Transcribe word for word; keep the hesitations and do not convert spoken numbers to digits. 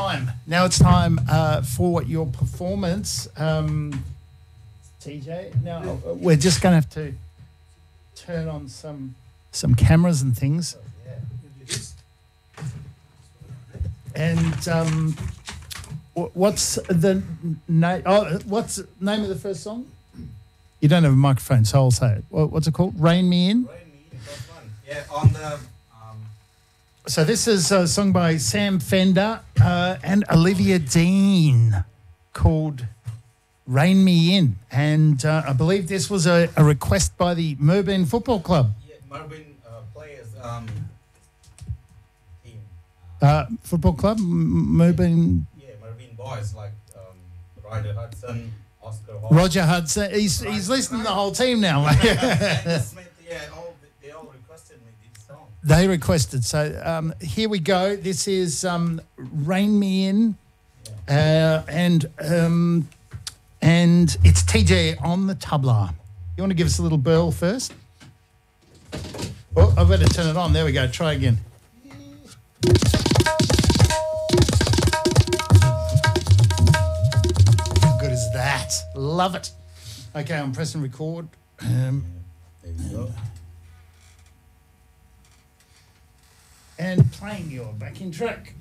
time. Now it's time uh, for your performance, um, T J. Now we're just going to have to turn on some some cameras and things. And um, what's the name? Oh, what's the name of the first song? You don't have a microphone, so I'll say it. What's it called? Rain Me In? Rain Me In, first one. Yeah, on the... Um... So this is a song by Sam Fender uh, and Olivia Dean called Rain Me In. And uh, I believe this was a, a request by the Merbein Football Club. Yeah, Merbein uh, players um, team. Uh, football Club? M- Merbein... Yeah, Merbein boys like um, Ryder Hudson, Oscar Hall. Roger Hudson. He's, he's listening to the whole team now. Andy Smith, yeah, all, they all requested me this song. They requested. So um, here we go. This is um, Rain Me In. Uh, and um, and it's T J on the tabla. You want to give us a little burl first? Oh, I better turn it on. There we go. Try again. How good is that? Love it. Okay, I'm pressing record. Um, There we go. and playing your backing track.